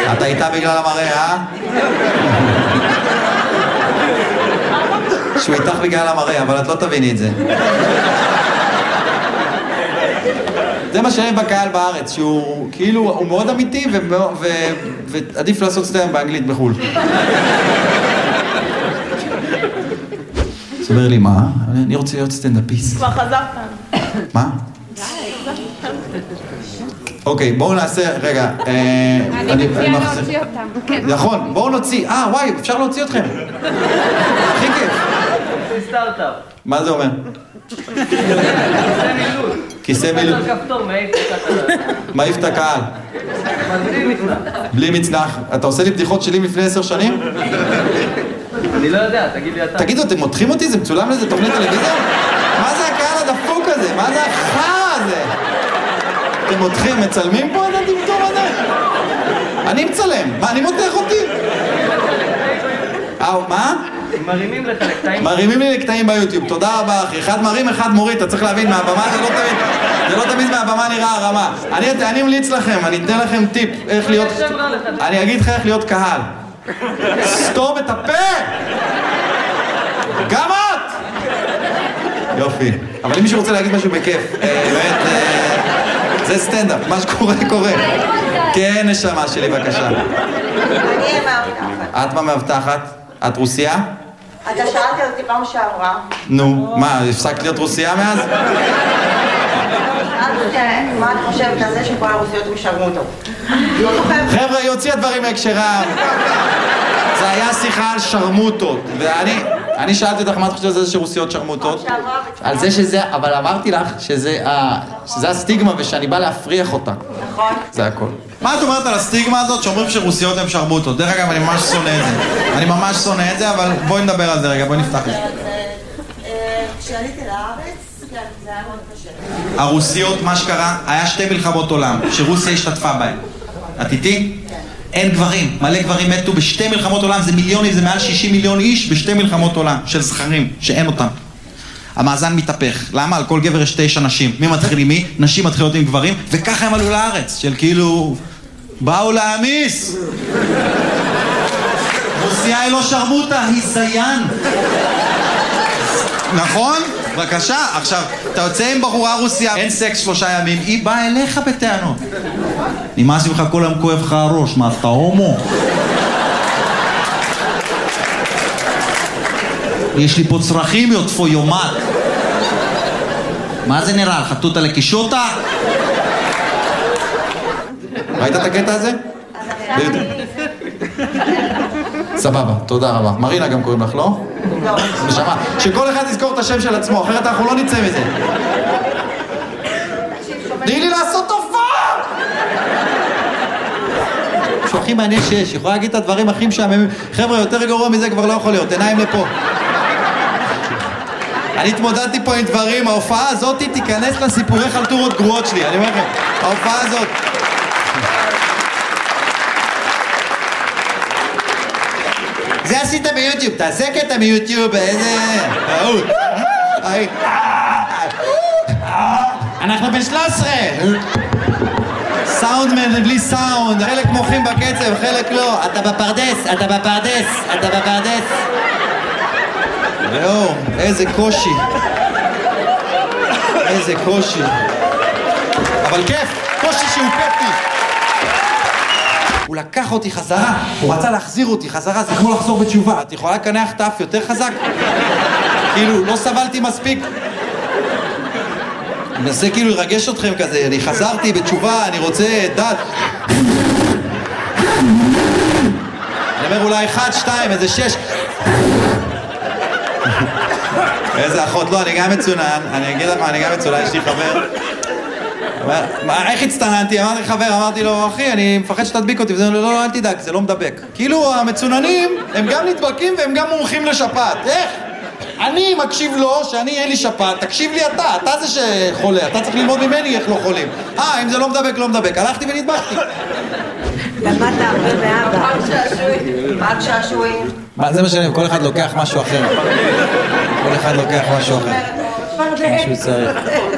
אתה איתה בגלל המראה, אה? שהוא איתך בגלל המראה, אבל את לא תביני את זה. זה מה שאין בקהל בארץ, שהוא כאילו, הוא מאוד אמיתי ועדיף לעשות סטנד באנגלית בחול. סבר לי מה? אני רוצה להיות סטנדאפיסט. כבר חזרת. מה? אוקיי, בואו נעשה, רגע. אני מציעה להוציא אותם. נכון, בואו נוציא. וואי, אפשר להוציא אתכם. הכי כיף. זה סטארט-אפ. מה זה אומר? כיסא מילוט. כיסא מילוט. כפתור, מעיף את הקהל. בלי מצנח. בלי מצנח. אתה עושה לי בדיחות שלי לפני 10 שנים? אני לא יודע, תגיד לי אתה. תגידו, אתם מותחים אותי? זה מצולם לאיזה תוכנית טלוויזיה? מה זה הקהל הדפוק הזה? מה זה החרא הזה? אתם מותחים, מצלמים פה את הטמטום הזה? אני מצלם. מה, אני מותח אותי? מה? מרימים לך לקטעים. מרימים לי לקטעים ביוטיוב. תודה רבה, אחי. אחד מרים, אחד מוריד. אתה צריך להבין, מהבמה זה לא תמיד מהבמה נראה הרמה. אני ממליץ לכם, אני אתן לכם טיפ איך להיות... אני אגיד לך איך להיות קהל. סתום את הפה! גם את! יופי. אבל אם מישהו רוצה להגיד משהו בכיף, באמת, זה סטנדאפ, מה שקורה קורה. כן, נשמה שלי, בבקשה. אני אהיה מאבטחת. את מה מאבטחת? את רוסיה? אתה שאלת אותי פעם שעברה. נו, מה, הפסקת להיות רוסיה מאז? מה את חושבת על זה שכל הרוסיות הם שרמוטות? חבר'ה, היא הוציאה דברים מהקשרם. זה היה שיחה על שרמוטות, ואני שאלתי אותך מה את חושבת על זה שרוסיות שרמוטות? על זה שזה, אבל אמרתי לך שזה הסטיגמה ושאני בא להפריח אותה. נכון. זה הכל. מה את אומרת על הסטיגמה הזאת שאומרים שרוסיות הן שרמוטות? דרך אגב, אני ממש שונא את זה. אני ממש שונא את זה, אבל בואי נדבר על זה רגע, בואי נפתח את זה. כשעליתי לארץ, זה היה מאוד קשה. הרוסיות, מה שקרה, היה 2 מלחמות עולם, שרוסיה השתתפה בהן. את איתי? אין גברים, מלא גברים מתו ב2 מלחמות עולם, זה מיליונים, זה מעל 60 מיליון איש ב2 מלחמות עולם, של זכרים, שאין אותם. המאזן מתהפך. למה? על כל גבר יש 9 נשים. מי מתחיל עם מי? נשים מתחילות עם גברים, וככה הם עלו לארץ, של כאילו... באו להמיס! רוסיה היא לא שרמוטה, היא זיין. נכון? בבקשה. עכשיו, אתה יוצא עם בחורה רוסיה, אין סקס 3 ימים, היא באה אליך בטענות. נמאס ממך כל היום כואב לך הראש, מה, אתה הומו? יש לי פה צרכים, יוטפו יומת. מה זה נראה? חטוטה לקישוטה? ראית את הקטע הזה? סבבה, תודה רבה. מרינה גם קוראים לך, לא? לא. נשמה, שכל אחד יזכור את השם של עצמו, אחרת אנחנו לא נצא מזה. תני לי לעשות תופעה! שהוא הכי מעניין שיש, יכולה להגיד את הדברים הכי משעממים. חבר'ה, יותר גרוע מזה כבר לא יכול להיות, עיניים לפה. אני התמודדתי פה עם דברים, ההופעה הזאת תיכנס לסיפורי חלטורות גרועות שלי, אני אומר לכם, ההופעה הזאת. זה עשית ביוטיוב, תעשה קטע מיוטיוב, איזה... אנחנו בן 13! סאונדמן בלי סאונד, חלק מוחים בקצב, חלק לא. אתה בפרדס, אתה בפרדס, אתה בפרדס. ראו, איזה קושי. איזה קושי. אבל כיף, קושי שהוא כיפי. הוא לקח אותי חזרה, הוא רצה להחזיר אותי חזרה, זה כמו לחזור בתשובה. את יכולה לקנח את האף יותר חזק? כאילו, לא סבלתי מספיק. אני מנסה כאילו לרגש אתכם כזה, אני חזרתי בתשובה, אני רוצה דת. אני אומר אולי 1, 2, איזה 6. איזה אחות, לא, אני גם מצונן, אני אגיד לך מה, אני גם מצונן, יש לי חבר. איך הצטננתי? אמרתי חבר, אמרתי לו, אחי, אני מפחד שתדביק אותי, וזה לא, אל תדאג, זה לא מדבק. כאילו, המצוננים, הם גם נדבקים והם גם מומחים לשפעת. איך? אני מקשיב לו שאני אין לי שפעת, תקשיב לי אתה זה שחולה, אתה צריך ללמוד ממני איך לא חולים. אם זה לא מדבק, לא מדבק. הלכתי ונדבקתי. למדת הרבה מאבא. רק שעשועים. זה מה שאני, כל אחד לוקח משהו אחר. כל אחד לוקח משהו אחר. משהו צריך.